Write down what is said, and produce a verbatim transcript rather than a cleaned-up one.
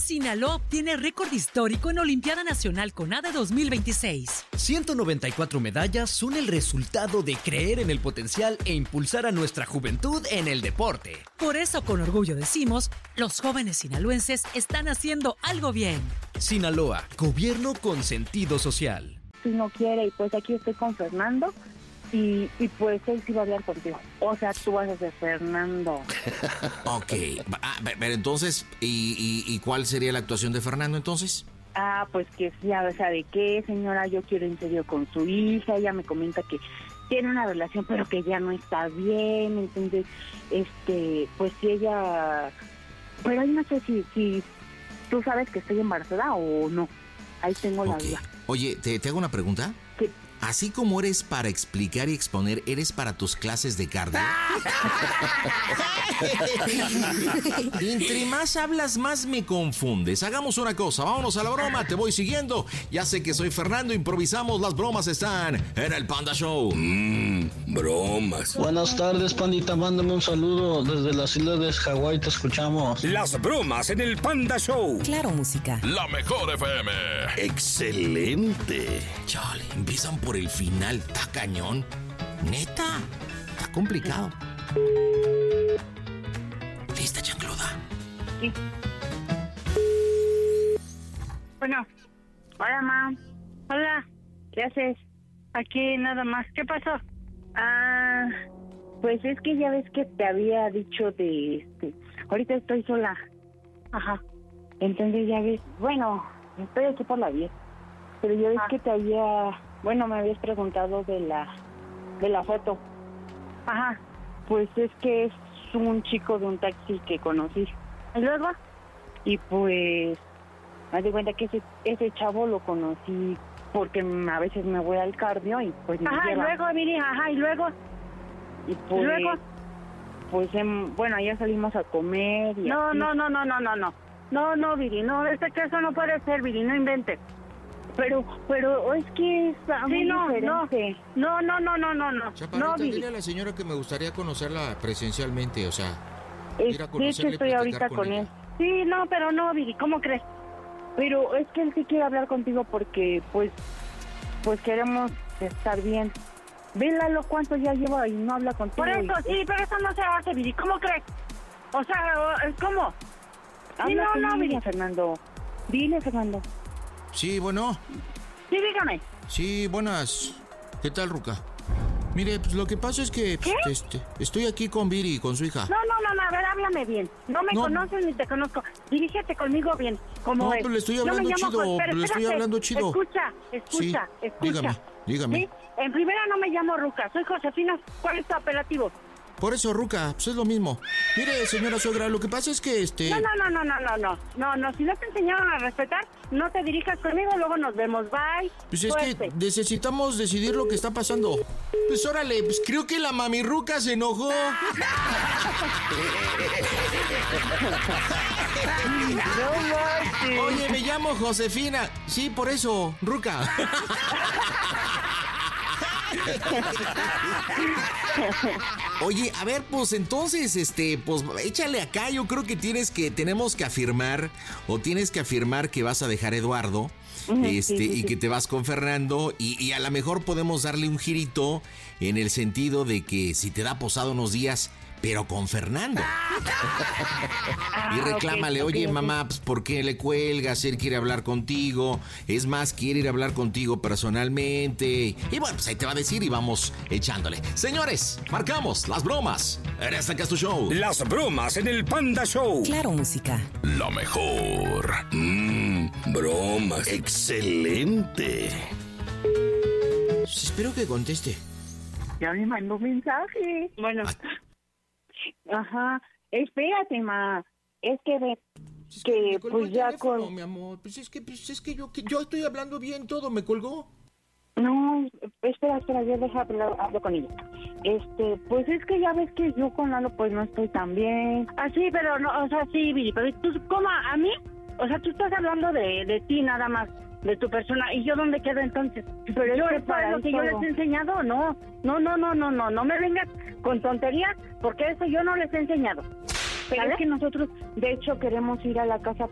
Sinaloa obtiene récord histórico en Olimpiada Nacional CONADE dos mil veintiséis. ciento noventa y cuatro medallas son el resultado de creer en el potencial e impulsar a nuestra juventud en el deporte. Por eso, con orgullo decimos, los jóvenes sinaloenses están haciendo algo bien. Sinaloa, gobierno con sentido social. Si no quiere, y pues aquí estoy con Fernando, y, y pues él sí va a hablar contigo. O sea, tú vas a ser Fernando. Ok, ah, pero entonces, ¿y, y, ¿y cuál sería la actuación de Fernando entonces? Ah, pues que sí, a ver, ¿sabe qué, señora? Yo quiero en serio con su hija. Ella me comenta que tiene una relación, pero que ya no está bien. Entonces, este, pues si ella... Pero ahí no sé si, si tú sabes que estoy embarazada o no. Ahí tengo la okay. duda. Oye, ¿te, ¿te hago una pregunta? ¿Qué? Así como eres para explicar y exponer, ¿eres para tus clases de cardio? Entre más hablas, más me confundes. Hagamos una cosa, vámonos a la broma, te voy siguiendo. Ya sé que soy Fernando, improvisamos, las bromas están en el Panda Show. Mmm, bromas. Buenas tardes, pandita, mándame un saludo desde las islas de Hawái, te escuchamos. Las bromas en el Panda Show. Claro, música. La mejor F M. Excelente. Chale, empiezan por el final, está cañón. Neta, está complicado. ¿Lista, chancluda? Sí. Bueno. Hola, ma. Hola. ¿Qué haces? Aquí nada más. ¿Qué pasó? Ah, pues es que ya ves que te había dicho de este. Ahorita estoy sola. Ajá. Entonces ya ves. Bueno, estoy aquí por la diez. Pero ya ves ah. que te había. Bueno, me habías preguntado de la de la foto. Ajá. Pues es que es un chico de un taxi que conocí. ¿Y luego? Y pues me di cuenta que ese ese chavo lo conocí porque a veces me voy al cardio y pues me Ajá, lleva. y luego, Viri, ajá, y luego. Y pues, ¿Y luego? Pues em, bueno, ya salimos a comer y No, así. no, no, no, no, no, no. No, no, Viri, no, este caso no puede ser, Viri, no inventes. Pero, pero es que es Sí, muy no, diferente. no, no, no, no, no, no. Chaparrita, No, Viri. dile a la señora que me gustaría conocerla presencialmente, o sea, Es, ir a de hecho, conocerla y estoy platicar ahorita con con ella. él. Sí, no, pero no, Viri, ¿cómo crees? Pero es que él sí quiere hablar contigo porque, pues, pues queremos estar bien. Ve, Lalo, cuánto ya lleva y no habla contigo. Por eso, y, sí, pero eso no se hace, Viri, ¿cómo crees? O sea, ¿cómo? Habla Sí, no, con no, ella, Viri. Fernando. Dile, Fernando. Sí, bueno, Sí, dígame. sí, buenas. ¿Qué tal, Ruca? Mire, pues lo que pasa es que pues, ¿Qué? este, estoy aquí con Viri, con su hija. No, no, no, no, a ver, háblame bien. No me No. conoces ni te conozco. Dirígete conmigo bien, como No, es. pero le estoy Yo me hablando llamo chido, Jo- pero le estoy espérate, hablando chido. Escucha, escucha, Sí, escucha. dígame, dígame. ¿Sí? En primera no me llamo Ruca, soy Josefina. ¿Cuál es tu apelativo? Por eso, Ruca, pues es lo mismo. Mire, señora suegra, lo que pasa es que este... No, no, no, no, no, no, no, no, no, si no te enseñaron a respetar, no te dirijas conmigo, luego nos vemos, bye. Pues es Suerte. que necesitamos decidir lo que está pasando. Pues órale, pues creo que la mami Ruca se enojó. Oye, me llamo Josefina. Sí, por eso, Ruca. Oye, a ver, pues entonces, este, pues échale acá. Yo creo que tienes que, tenemos que afirmar, o tienes que afirmar que vas a dejar a Eduardo, este, sí, sí, y sí. que te vas con Fernando, y, y a lo mejor podemos darle un girito en el sentido de que si te da posada unos días, pero con Fernando. Y reclámale, ok, ok, oye, ok. mamá, pues ¿por qué le cuelgas? Él quiere hablar contigo. Es más, quiere ir a hablar contigo personalmente. Y bueno, pues ahí te va a decir y vamos echándole. Señores, marcamos las bromas en este que es tu show. Las bromas en el Panda Show. Claro, música. La mejor. Mmm, bromas. Excelente. Pues espero que conteste. Ya me mandó mensaje. Bueno. Ajá. Espérate, ma. Es que ve Es que me colgó pues el ya teléfono, con... mi amor. Pues es que, pues es que yo, que yo estoy hablando bien todo, me colgó. No, espera, espera, yo deja hablar, hablo con ella. Este, pues es que ya ves que yo con Lalo pues no estoy tan bien. Ah, sí, pero no, o sea, sí, Viri, pero tú, ¿cómo? ¿A mí? O sea, tú estás hablando de, de ti nada más, de tu persona, ¿y yo dónde quedo entonces? Pero ¿Yo es que es para lo que eso- yo les he enseñado? No, no, no, no, no, no, no me vengas con tonterías, porque eso yo no les he enseñado. Pero ¿Sale? es que nosotros, de hecho, queremos ir a la casa